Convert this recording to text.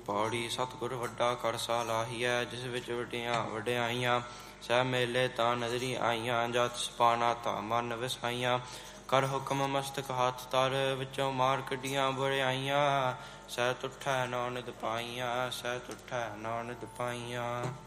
ਪੌੜੀ। ਸਤਿਗੁਰ ਵੱਡਾ ਕਰ ਸਲਾਹੀਐ, ਜਿਸ ਵਿੱਚ ਵੱਡੀਆਂ ਵਡਿਆਈਆਂ। ਸਹਿ ਮੇਲੇ ਤਾਂ ਨਜ਼ਰੀ ਆਈਆਂ, ਜਤ ਸਪਾਨਾ ਤਾਂ ਮਨ ਵਸਾਈਆਂ। ਕਰ ਹੁਕਮ ਮਸਤਕ ਹੱਥ ਤਰ, ਵਿੱਚੋਂ ਮਾਰ ਕੱਢੀਆਂ ਬੁਰਿਆਈਆਂ। ਸਹਿ ਤੁਠੈ ਨੌ ਨਿਧ ਪਾਈਆਂ, ਸਹਿ ਤੁਠੈ ਨੌ ਨਿਧ ਪਾਈਆਂ।